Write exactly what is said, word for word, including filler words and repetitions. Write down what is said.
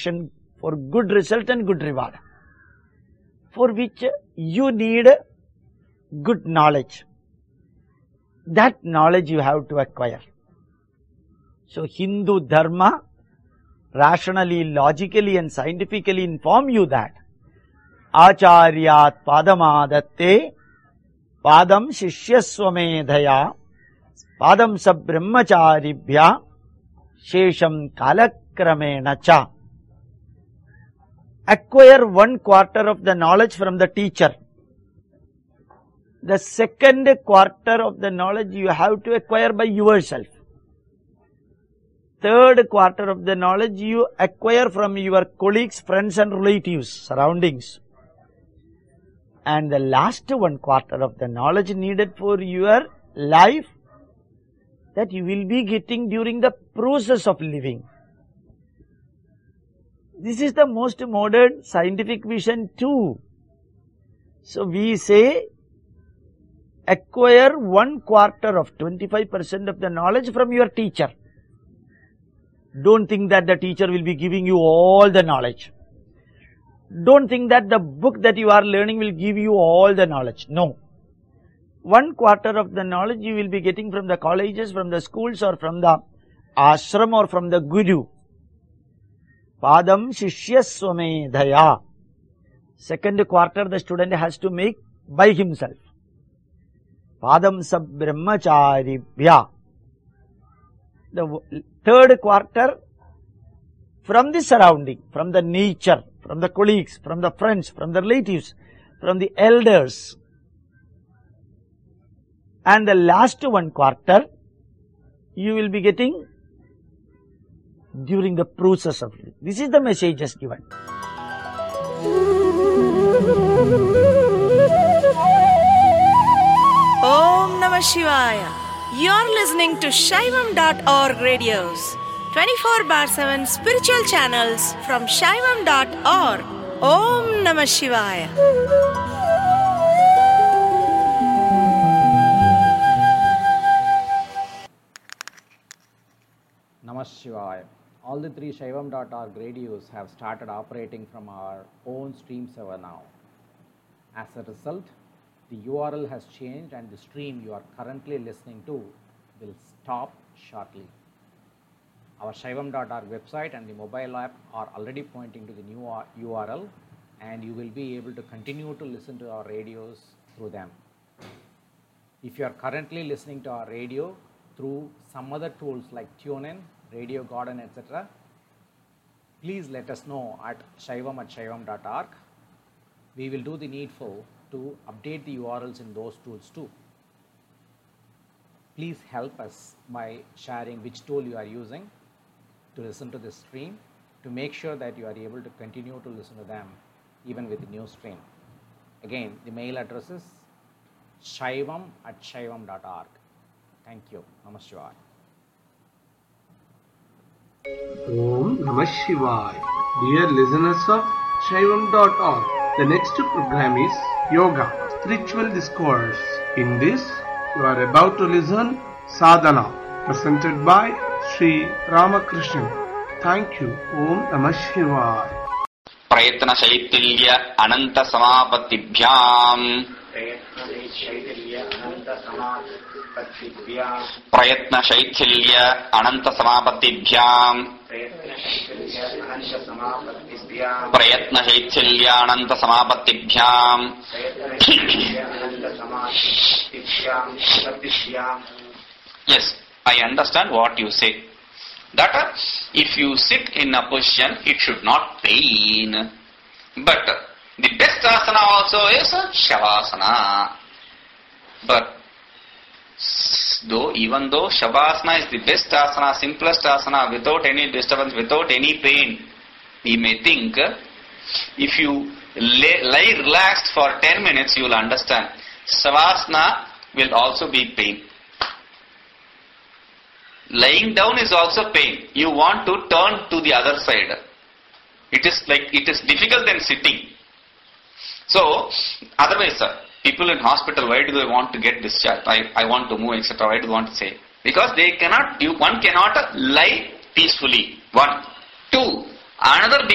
action for good result and good reward, for which you need good knowledge. That knowledge you have to acquire. So Hindu Dharma rationally, logically and scientifically inform you that Acharyat Padamadatte Padam Shishyaswamedhaya Padam Sabrahmacharibhya Shesham Kalakramena Cha. Acquire one quarter of the knowledge from the teacher. The second quarter of the knowledge you have to acquire by yourself. Third quarter of the knowledge you acquire from your colleagues, friends and relatives, surroundings. And the last one quarter of the knowledge needed for your life, that you will be getting during the process of living. This is the most modern scientific vision too. So we say, acquire one quarter of twenty-five percent of the knowledge from your teacher. Don't think that the teacher will be giving you all the knowledge. Don't think that the book that you are learning will give you all the knowledge. No. One quarter of the knowledge you will be getting from the colleges, from the schools or from the ashram or from the guru. Padam Shishyaswamedhaya. Second quarter the student has to make by himself. Padam Sabrahmacharibhya. The third quarter from the surrounding, from the nature, from the colleagues, from the friends, from the relatives, from the elders. And the last one quarter you will be getting during the process of living. This is the message just given. Om Namah Shivaya. You're listening to Shaivam dot org radios, twenty-four bar seven spiritual channels from Shaivam dot org. Om Namah Shivaya. Namah Shivaya. All the three Shaivam dot org radios have started operating from our own stream server now. As a result, the U R L has changed and the stream you are currently listening to will stop shortly. Our Shaivam dot org website and the mobile app are already pointing to the new U R L, and you will be able to continue to listen to our radios through them. If you are currently listening to our radio through some other tools like TuneIn, Radio Garden, et cetera, please let us know at shaivam at shaivam dot org. We will do the needful to update the U R Ls in those tools too. Please help us by sharing which tool you are using to listen to this stream, to make sure that you are able to continue to listen to them even with the new stream. Again, the mail address is shaivam at shaivam dot org. Thank you. Namah Shivaya. Om Namah Shivaya. Dear listeners of Shaivam dot org, the next program is Yoga, Spiritual Discourse. In this, you are about to listen Sadhana, presented by Sri Ramakrishnan. Thank you. Om Namah Shivaya. Prayatna Shaitilya Ananta Samapatibhyam. Prayatna Shaitilya Ananta Samapatibhyam. Prayatna Shaitilya Ananta Samapatibhyam. Yes, I understand what you say. That uh, if you sit in a position, it should not pain. But uh, the best asana also is uh, Shavasana. But though, even though Shavasana is the best asana, simplest asana, without any disturbance, without any pain, we may think uh, if you lay, lie relaxed for ten minutes, you will understand. Shavasana will also be pain. Lying down is also pain. You want to turn to the other side. It is like, it is difficult than sitting. So, otherwise, sir, people in hospital, why do they want to get discharged? I, I want to move, et cetera. Why do they want to say? Because they cannot, you, one cannot lie peacefully. One. Two, another